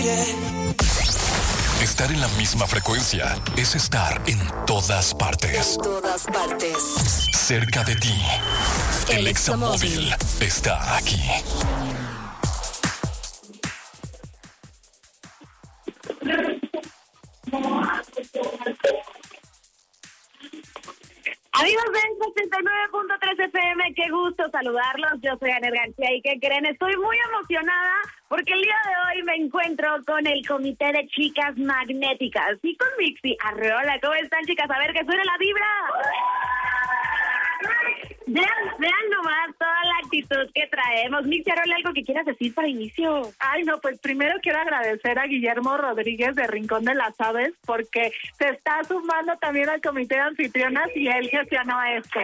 Estar en la misma frecuencia es estar en todas partes. En todas partes. Cerca de ti. El Examóvil está aquí. Amigos del 69.3 FM, qué gusto saludarlos. Yo soy Anet García y ¿qué creen? Estoy muy emocionada porque el día de hoy me encuentro con el Comité de Chicas Magnéticas y con Mixi Arreola. ¿Cómo están, chicas? A ver, que suene la vibra. Vean nomás toda la actitud que traemos. Mixi Arreola, ¿algo que quieras decir para inicio? Ay, no, pues primero quiero agradecer a Guillermo Rodríguez de Rincón de las Aves porque se está sumando también al comité de anfitrionas y él gestionó esto.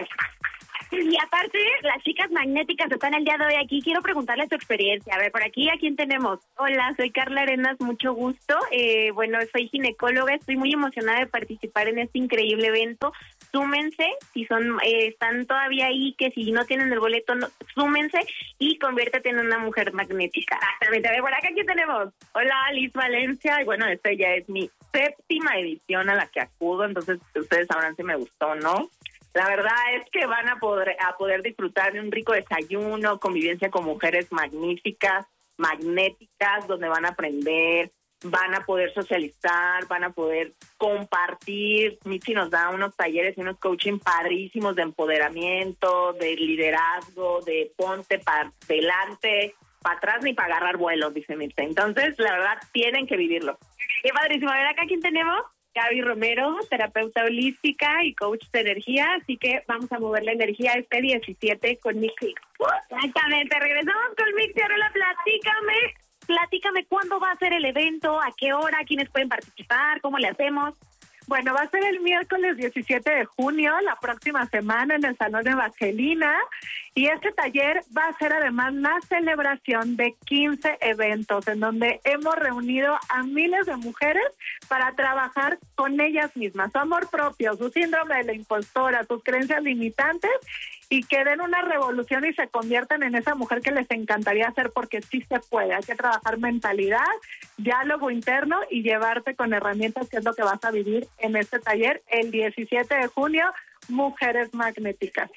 Y aparte, las chicas magnéticas están el día de hoy aquí. Quiero preguntarles su experiencia. A ver, por aquí, ¿a quién tenemos? Hola, soy Carla Arenas, mucho gusto. Bueno, soy ginecóloga, estoy muy emocionada de participar en este increíble evento. Súmense, si están todavía ahí, que si no tienen el boleto, súmense y conviértete en una mujer magnética. Exactamente. A ver, por acá, ¿quién tenemos? Hola, Liz Valencia, y bueno, esta ya es mi 7ª edición a la que acudo, entonces ustedes sabrán si me gustó o no. La verdad es que van a poder disfrutar de un rico desayuno, convivencia con mujeres magníficas, magnéticas, donde van a aprender, van a poder socializar, van a poder compartir. Michi nos da unos talleres y unos coaching padrísimos de empoderamiento, de liderazgo, de ponte para adelante, para atrás ni para agarrar vuelos, dice Michi. Entonces, la verdad, tienen que vivirlo. Qué padrísimo. A ver, acá, ¿quién tenemos? Gaby Romero, terapeuta holística y coach de energía, así que vamos a mover la energía este 17 con Mixi. Exactamente, regresamos con Mixi Arreola. Platícame cuándo va a ser el evento, a qué hora, quiénes pueden participar, cómo le hacemos. Bueno, va a ser el miércoles 17 de junio, la próxima semana, en el Salón de Evangelina. Y este taller va a ser además la celebración de 15 eventos en donde hemos reunido a miles de mujeres para trabajar con ellas mismas, su amor propio, su síndrome de la impostora, sus creencias limitantes, y que den una revolución y se conviertan en esa mujer que les encantaría ser, porque sí se puede. Hay que trabajar mentalidad, diálogo interno y llevarte con herramientas, que es lo que vas a vivir en este taller el 17 de junio, Mujeres Magnéticas.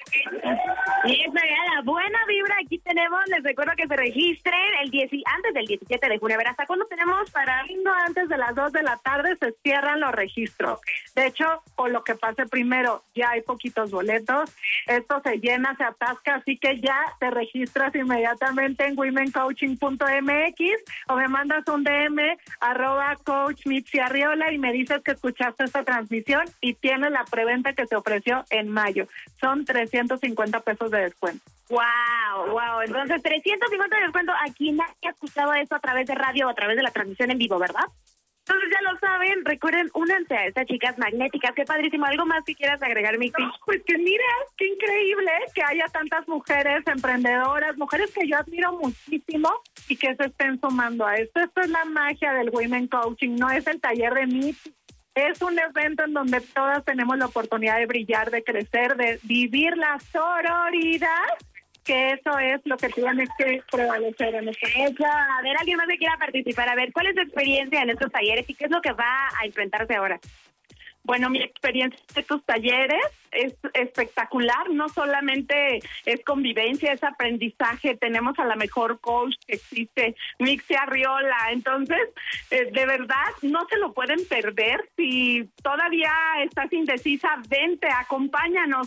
Y esa era la buena vibra. Aquí tenemos, les recuerdo que se registren antes del 17 de junio. A ver, ¿hasta cuándo tenemos para? No, antes de las 2 de la tarde se cierran los registros. De hecho, por lo que pase primero, ya hay poquitos boletos. Esto se llena, se atasca, así que ya te registras inmediatamente en womencoaching.mx o me mandas un DM @coachmixiarriola y me dices que escuchaste esta transmisión y tienes la preventa que te ofreció en mayo. Son 350 pesos de descuento. Wow. Entonces, 350 de descuento. Aquí nadie ha escuchado eso a través de radio o a través de la transmisión en vivo, ¿verdad? Entonces ya lo saben, recuerden, únanse a estas chicas magnéticas. Qué padrísimo. ¿Algo más que quieras agregar, Mixi? No, pues que mira, qué increíble que haya tantas mujeres emprendedoras, mujeres que yo admiro muchísimo y que se estén sumando a esto. Esto es la magia del Women Coaching, no es el taller de Mixi. Es un evento en donde todas tenemos la oportunidad de brillar, de crecer, de vivir la sororidad, que eso es lo que tiene que prevalecer en este momento. A ver, alguien más que quiera participar. A ver, ¿cuál es tu experiencia en estos talleres y qué es lo que va a enfrentarse ahora? Bueno, mi experiencia en estos talleres es espectacular. No solamente es convivencia, es aprendizaje. Tenemos a la mejor coach que existe, Mixi Arreola. Entonces, de verdad, no se lo pueden perder. Si todavía estás indecisa, vente, acompáñanos.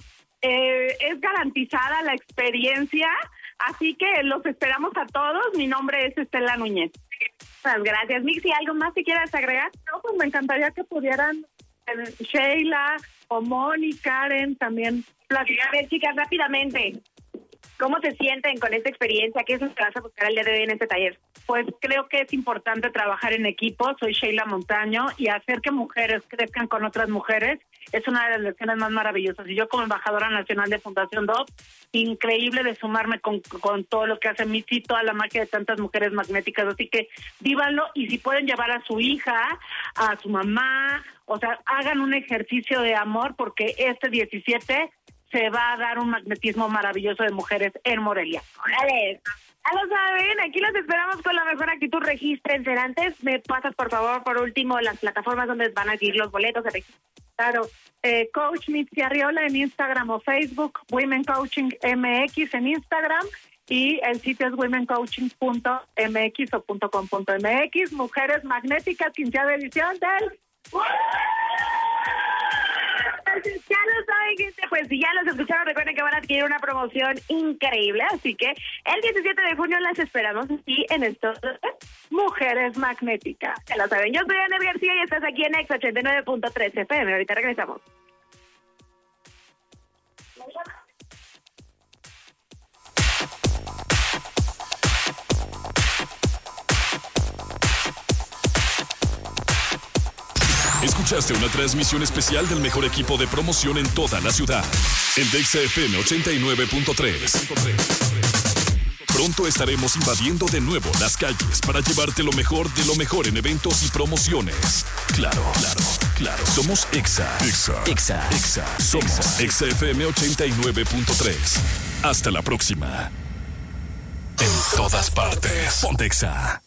Es garantizada la experiencia, así que los esperamos a todos. Mi nombre es Estela Núñez. Muchas gracias. Mixi, ¿algo más que quieras agregar? No, pues me encantaría que pudieran Sheila o Moni, Karen también platicar. A ver, chicas, rápidamente, ¿cómo se sienten con esta experiencia? ¿Qué es lo que vas a buscar el día de hoy en este taller? Pues creo que es importante trabajar en equipo. Soy Sheila Montaño y hacer que mujeres crezcan con otras mujeres es una de las lecciones más maravillosas. Y yo como embajadora nacional de Fundación DOP, increíble de sumarme con todo lo que hace Mixi, toda la magia de tantas mujeres magnéticas. Así que vívanlo, y si pueden llevar a su hija, a su mamá, o sea, hagan un ejercicio de amor, porque este 17 se va a dar un magnetismo maravilloso de mujeres en Morelia. ¡Órale! Ya lo saben, aquí los esperamos con la mejor actitud. Regístrense. Antes, me pasas, por favor, por último, las plataformas donde van a adquirir los boletos. Claro, Coach Mitzi Arriola en Instagram o Facebook, Women Coaching MX en Instagram, y el sitio es womencoaching.mx o .com.mx. Mujeres Magnéticas, 15ª edición del... Ya lo saben, gente, pues si ya los escucharon, recuerden que van a adquirir una promoción increíble, así que el 17 de junio las esperamos aquí en estos Mujeres Magnéticas. Ya lo saben, yo soy Ana García y estás aquí en Exa 89.3 FM, ahorita regresamos. Escuchaste una transmisión especial del mejor equipo de promoción en toda la ciudad. El Exa FM 89.3. Pronto estaremos invadiendo de nuevo las calles para llevarte lo mejor de lo mejor en eventos y promociones. Claro. Somos Exa. Somos Exa FM 89.3. Hasta la próxima. En todas partes. Ponte Exa.